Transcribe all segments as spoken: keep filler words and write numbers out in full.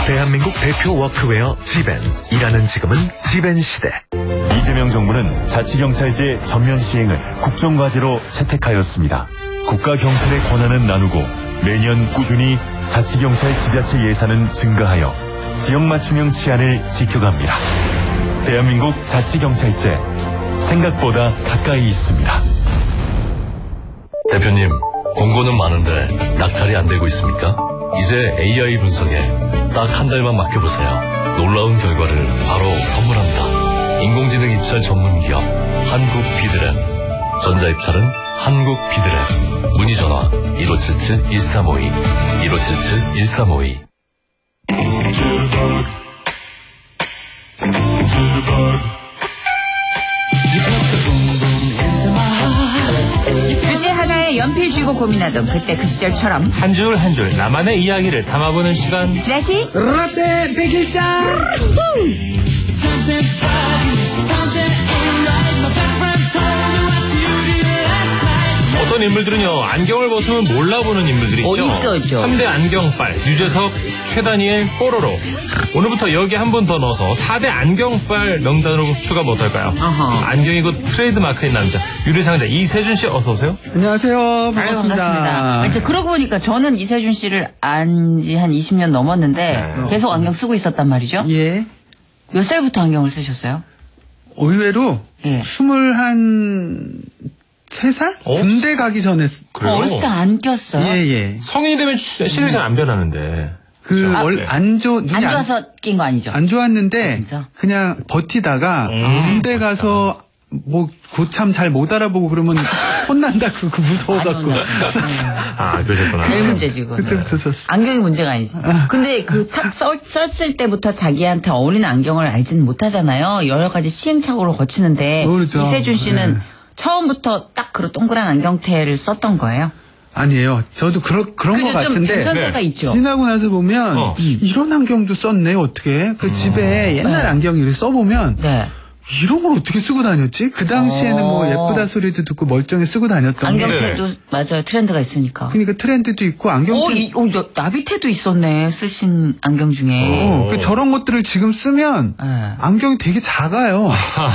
대한민국 대표 워크웨어 지벤. 일하는 지금은 지벤 시대. 이재명 정부는 자치경찰제 전면 시행을 국정과제로 채택하였습니다. 국가경찰의 권한은 나누고 매년 꾸준히 자치경찰 지자체 예산은 증가하여 지역맞춤형 치안을 지켜갑니다. 대한민국 자치경찰제, 생각보다 가까이 있습니다. 대표님, 공고는 많은데 낙찰이 안 되고 있습니까? 이제 에이아이 분석에 딱 한 달만 맡겨보세요. 놀라운 결과를 바로 선물합니다. 인공지능 입찰 전문기업 한국 비드랩. 전자입찰은 한국 비드랩. 문의 전화 일오칠칠 일삼오이 일오칠칠 일삼오이. 주제 하나에 연필 쥐고 고민하던 그때 그 시절처럼 한 줄 한 줄 나만의 이야기를 담아보는 시간. 지라시 라떼 백일장. 어떤 인물들은요, 안경을 벗으면 몰라보는 인물들이 있죠. 어, 있죠, 있죠. 삼 대 안경빨, 유재석, 최다니엘, 뽀로로. 오늘부터 여기 한 분 더 넣어서 사 대 안경빨 명단으로 추가 못할까요? 어허. 안경이 곧 트레이드 마크인 남자, 유리상자 이세준 씨 어서 오세요. 안녕하세요. 아유, 반갑습니다. 반갑습니다. 아니, 그러고 보니까 저는 이세준 씨를 안 지 한 이십 년 넘었는데 네. 계속 안경 쓰고 있었단 말이죠. 예. 몇 살부터 안경을 쓰셨어요? 의외로 예. 스물한 세 살? 어? 군대 가기 전에 쓰- 그래요? 어, 어렸을 때 안 꼈어요? 예, 예. 성인이 되면 시- 시력이 잘 안 변하는데. 그 아, 원 네. 안 좋, 눈이 안 좋아서 낀 거 아니죠? 안 좋았는데 아, 진짜? 그냥 버티다가 음. 군대 가서 뭐 고참 잘 못 알아보고 그러면 혼난다 그러고 무서워갖고 안 혼났구나. 아, 그러셨구나. 제일 문제지, 그거. 그때부터 썼어. 안경이 문제가 아니지. 근데 그 탁 썼을 때부터 자기한테 어울리는 안경을 알지는 못하잖아요. 여러 가지 시행착오를 거치는데 모르죠. 이세준 씨는 네. 처음부터 딱 그 동그란 안경테를 썼던 거예요. 아니에요. 저도 그런 그런 그죠? 것 좀 같은데 변천사가 있죠. 지나고 나서 보면 어. 이런 안경도 썼네 어떻게 그 집에 옛날 네. 안경 이렇게 써보면 네. 이런 걸 어떻게 쓰고 다녔지? 그 당시에는 뭐 어. 예쁘다 소리도 듣고 멀쩡히 쓰고 다녔던 게 안경테도 맞아요. 트렌드가 있으니까. 그러니까 트렌드도 있고 안경 어, 이, 어, 나- 나비테도 있었네. 쓰신 안경 중에. 어, 그 저런 것들을 지금 쓰면 네. 안경이 되게 작아요.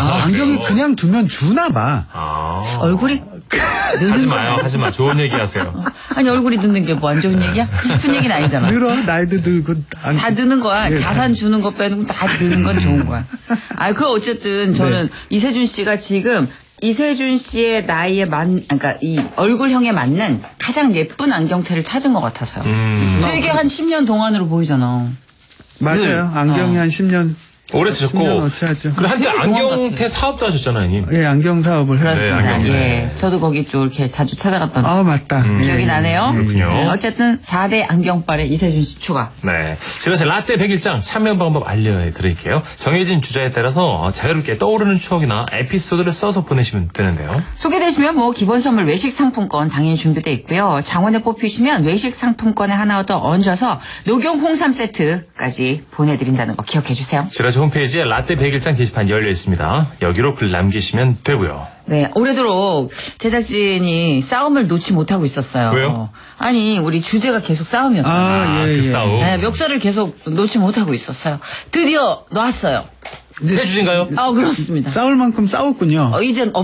안경이 그냥 두면 주나 봐. 아. 얼굴이 하지 늙은 마요, 거. 하지 마. 좋은 얘기 하세요. 아니 얼굴이 늙는 게 뭐 안 좋은 얘기야? 슬픈 얘기는 아니잖아. 늘어 나이도 들고 안- 다 드는 거야. 예. 자산 주는 거 빼는 거 다 드는 건 좋은 거야. 아, 그 어쨌든 저는 네. 이세준 씨가 지금 이세준 씨의 나이에 맞, 그러니까 이 얼굴형에 맞는 가장 예쁜 안경테를 찾은 것 같아서요. 음. 되게 한 십 년 동안으로 보이잖아. 맞아요. 늘. 안경이 어. 한 십 년 오래 십 년 쓰셨고. 어치 하죠. 그리고 한때 되게 동안 안경테 같아요. 사업도 하셨잖아요, 님. 예, 안경 사업을 했어요. 그렇습니다. 안경, 예. 네. 저도 거기 쪽 이렇게 자주 찾아갔던 아, 맞다. 기억이 예. 나네요. 그렇군요. 네, 어쨌든 사 대 안경빨에 이세준 씨 추가. 네. 지라시 라떼 백일장 참여 방법 알려드릴게요. 정해진 주제에 따라서 자유롭게 떠오르는 추억이나 에피소드를 써서 보내시면 되는데요. 소개되시면 뭐 기본 선물 외식 상품권 당연히 준비되어 있고요. 장원에 뽑히시면 외식 상품권에 하나 더 얹어서 녹용 홍삼 세트까지 보내드린다는 거 기억해 주세요. 지라시 홈페이지에 라떼 백일장 게시판 열려 있습니다. 여기로 글 남기시면 되고요. 네, 오래도록 제작진이 싸움을 놓지 못하고 있었어요. 왜요? 아니, 우리 주제가 계속 싸움이었잖아요. 아, 예, 그 예. 싸움. 네, 멱살을 계속 놓지 못하고 있었어요. 드디어 놨어요. 새 주제인가요? 아, 그렇습니다. 싸울 만큼 싸웠군요. 어, 이젠